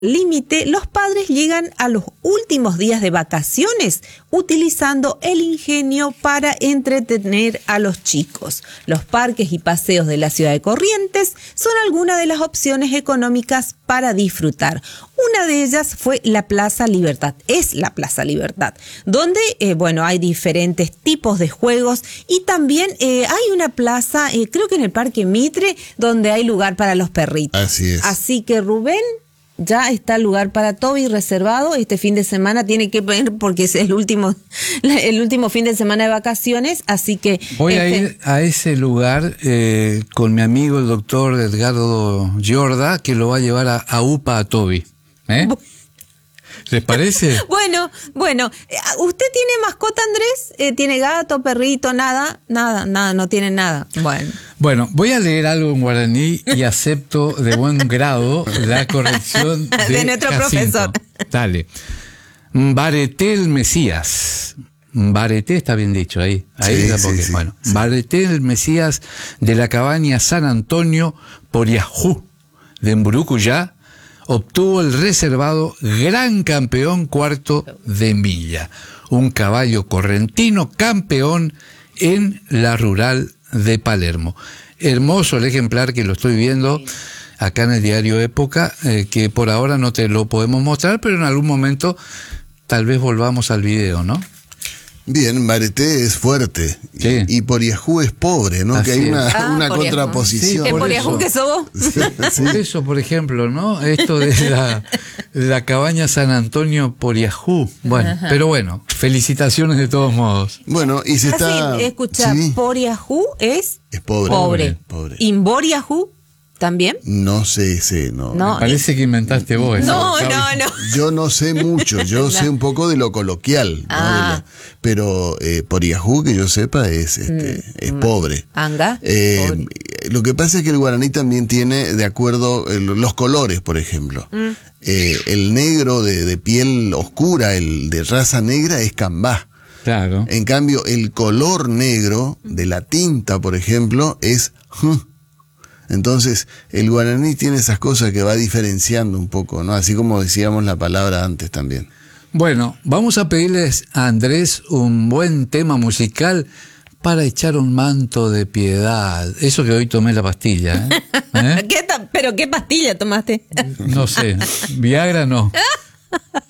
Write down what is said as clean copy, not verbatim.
límite, los padres llegan a los últimos días de vacaciones utilizando el ingenio para entretener a los chicos. Los parques y paseos de la ciudad de Corrientes son algunas de las opciones económicas para disfrutar. Una de ellas fue la Plaza Libertad, es la Plaza Libertad, donde hay diferentes tipos de juegos y también hay una plaza, creo que en el Parque Mitre, donde hay lugar para los perritos. Así es. Así que Rubén, ya está el lugar para Toby reservado. Este fin de semana tiene que ir porque es el último fin de semana de vacaciones, así que voy a ir a ese lugar con mi amigo el doctor Edgardo Giorda, que lo va a llevar a UPA a Toby. ¿Les parece? Bueno, ¿usted tiene mascota, Andrés? ¿Tiene gato, perrito, nada, no tiene nada? Bueno, voy a leer algo en guaraní y acepto de buen grado la corrección de nuestro profesor. Dale. Baretel Mesías. Bareté está bien dicho ahí. Sí. Bueno, sí. Baretel Mesías de la cabaña San Antonio Poriajú de Mburucuyá obtuvo el reservado Gran Campeón Cuarto de Milla, un caballo correntino campeón en la rural de Palermo. Hermoso el ejemplar que lo estoy viendo acá en el diario Época, que por ahora no te lo podemos mostrar, pero en algún momento tal vez volvamos al video, ¿no? Bien, Bareté es fuerte, sí. Y Poriajú es pobre, ¿no? Así que hay una contraposición. ¿Qué Poriajú que sos vos? Sí. Por eso, por ejemplo, ¿no? Esto de la cabaña San Antonio Poriajú. Bueno, pero bueno, felicitaciones de todos modos. Bueno, y se está... Escucha, ¿sí? Poriajú es pobre. ¿Imboriajú también? No sé, no. Me parece que inventaste vos eso. No. Yo no sé mucho, yo sé un poco de lo coloquial, ¿no? Pero Poriajú, que yo sepa, es pobre. ¿Anga? Lo que pasa es que el guaraní también tiene, de acuerdo, los colores, por ejemplo. El negro de piel oscura, el de raza negra, es cambá. Claro. En cambio, el color negro de la tinta, por ejemplo, es... Entonces, el guaraní tiene esas cosas que va diferenciando un poco, ¿no? Así como decíamos la palabra antes también. Bueno, vamos a pedirles a Andrés un buen tema musical para echar un manto de piedad. Eso que hoy tomé la pastilla, ¿eh? ¿Pero qué pastilla tomaste? No sé, Viagra no.